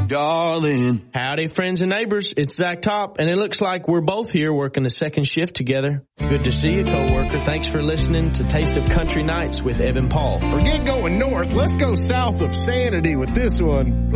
darling. Howdy, friends and neighbors. It's Zach Top, and it looks like we're both here working the second shift together. Good to see you, coworker. Thanks for listening to Taste of Country Nights with Evan Paul. Forget going north. Let's go south of sanity with this one.